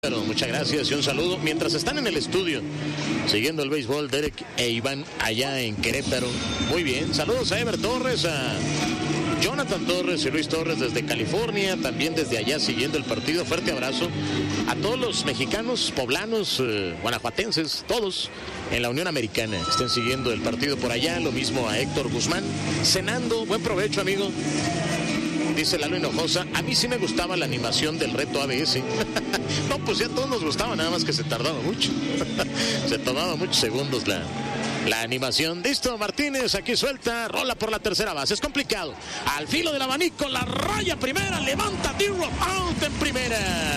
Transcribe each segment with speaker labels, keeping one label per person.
Speaker 1: Muchas gracias y un saludo. Mientras están en el estudio siguiendo el béisbol, Derek e Iván allá en Querétaro. Muy bien, saludos a Ever Torres, a Jonathan Torres y Luis Torres desde California, también desde allá siguiendo el partido. Fuerte abrazo a todos los mexicanos, poblanos, guanajuatenses, todos en la Unión Americana que estén siguiendo el partido por allá. Lo mismo a Héctor Guzmán, cenando. Buen provecho, amigo. Dice Lalo Hinojosa, a mí sí me gustaba la animación del reto ABS. No, pues ya a todos nos gustaba, nada más que se tardaba mucho. Se tomaba muchos segundos la animación. Listo, Martínez, aquí suelta, rola por la tercera base. Es complicado. Al filo del abanico, la raya primera, levanta tiro, out en primera.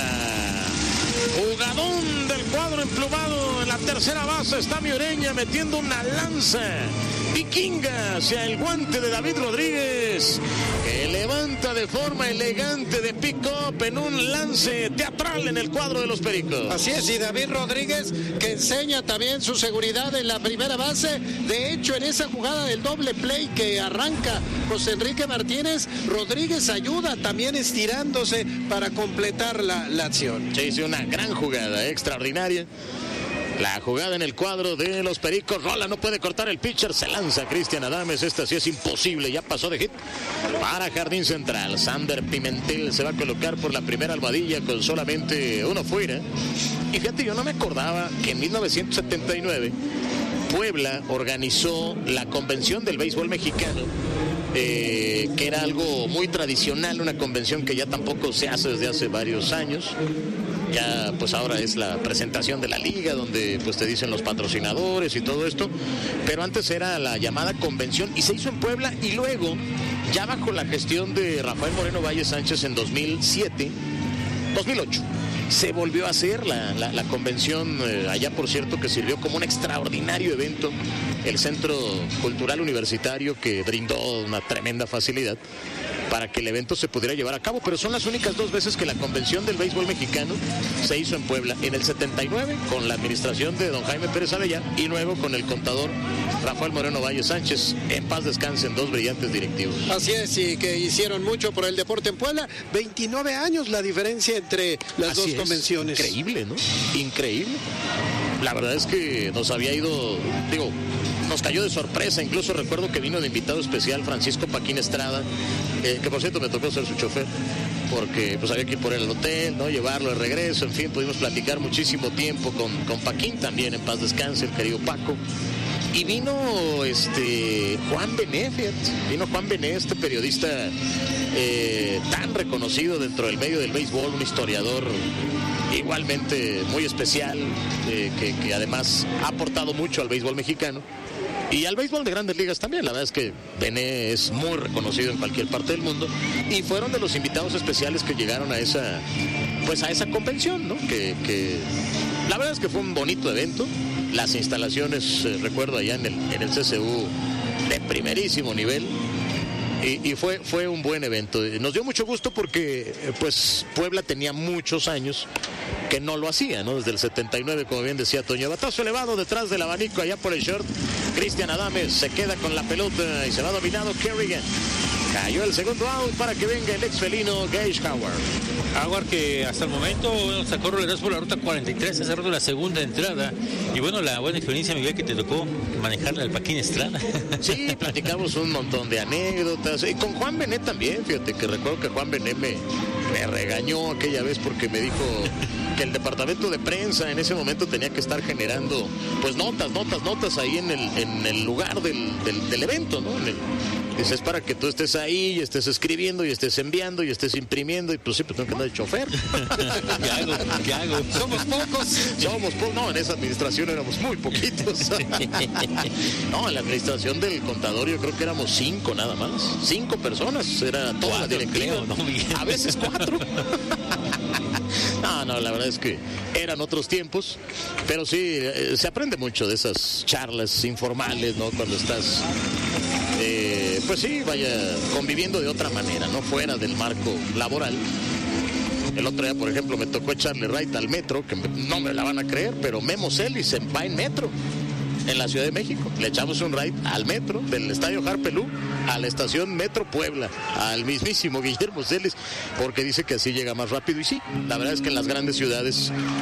Speaker 1: Jugadón del cuadro emplumado en la tercera base. Está Mioreña metiendo una lanza vikinga hacia el guante de David Rodríguez, que levanta de forma elegante de pick-up en un lance teatral en el cuadro de los Pericos.
Speaker 2: Así es, y David Rodríguez que enseña también su seguridad en la primera base. De hecho, en esa jugada del doble play que arranca José Enrique Martínez, Rodríguez ayuda también estirándose para completar la acción.
Speaker 1: Sí, sí, una gran jugada, extraordinaria. La jugada en el cuadro de los Pericos. Rola, no puede cortar el pitcher. Se lanza Cristian Adames. Esta sí es imposible. Ya pasó de hit para Jardín Central. Sander Pimentel se va a colocar por la primera almohadilla con solamente uno fuera. Y fíjate, yo no me acordaba que en 1979 Puebla organizó la convención del béisbol mexicano. Que era algo muy tradicional, una convención que ya tampoco se hace desde hace varios años. Ya pues ahora es la presentación de la liga donde pues te dicen los patrocinadores y todo esto, pero antes era la llamada convención y se hizo en Puebla, y luego ya bajo la gestión de Rafael Moreno Valle Sánchez en 2008 se volvió a hacer la convención allá, por cierto, que sirvió como un extraordinario evento, el Centro Cultural Universitario, que brindó una tremenda facilidad para que el evento se pudiera llevar a cabo, pero son las únicas dos veces que la convención del béisbol mexicano se hizo en Puebla, en el 79 con la administración de don Jaime Pérez Avellán y luego con el contador Rafael Moreno Valle Sánchez. En paz descansen dos brillantes directivos.
Speaker 2: Así es, y que hicieron mucho por el deporte en Puebla. 29 años la diferencia entre las dos convenciones.
Speaker 1: Increíble, ¿no? Increíble. La verdad es que nos había ido, nos cayó de sorpresa. Incluso recuerdo que vino de invitado especial Francisco Paquín Estrada, que por cierto me tocó ser su chofer, porque pues había que ir por él al hotel, ¿no? Llevarlo de regreso, en fin, pudimos platicar muchísimo tiempo con Paquín también, en paz descanse, el querido Paco. Y vino Juan Bené, vino Juan Bené, este periodista tan reconocido dentro del medio del béisbol, un historiador igualmente muy especial, que además ha aportado mucho al béisbol mexicano y al béisbol de Grandes Ligas también. La verdad es que Bené es muy reconocido en cualquier parte del mundo y fueron de los invitados especiales que llegaron a esa convención, ¿no? Que la verdad es que fue un bonito evento. Las instalaciones, recuerdo allá en el CCU, de primerísimo nivel. Y fue un buen evento. Nos dio mucho gusto porque pues Puebla tenía muchos años que no lo hacía, ¿no? Desde el 79, como bien decía Toño. Batazo elevado detrás del abanico allá por el short. Cristian Adames se queda con la pelota y se va dominado Kerrigan. Cayó el segundo out para que venga el ex felino Gage Howard.
Speaker 3: Que hasta el momento sacó roleros por la ruta 43, ha cerrado la segunda entrada. Y bueno, la buena experiencia, Miguel, que te tocó manejarla al Paquín Estrada.
Speaker 1: Sí, platicamos un montón de anécdotas. Y con Juan Bené también, fíjate que recuerdo que Juan Bené me regañó aquella vez porque me dijo que el departamento de prensa en ese momento tenía que estar generando pues notas ahí en el lugar del evento, ¿no? Dices, para que tú estés ahí y estés escribiendo y estés enviando y estés imprimiendo, y pues sí, pues tengo que andar de chofer.
Speaker 3: ¿Qué hago?
Speaker 2: Somos pocos.
Speaker 1: No, en esa administración éramos muy poquitos. No, en la administración del contador yo creo que éramos 5 nada más. 5 personas, era toda la directiva.
Speaker 3: No,
Speaker 1: a veces 4. No, la verdad es que eran otros tiempos, pero sí, se aprende mucho de esas charlas informales, ¿no? Cuando estás, pues sí, conviviendo de otra manera, ¿no? Fuera del marco laboral. El otro día, por ejemplo, me tocó echarle ride al metro, que no me la van a creer, pero Memo Celis va en metro. en la Ciudad de México. Le echamos un ride al metro del Estadio Harpelú a la estación Metro Puebla, al mismísimo Guillermo Celis, porque dice que así llega más rápido. Y sí, la verdad es que en las grandes ciudades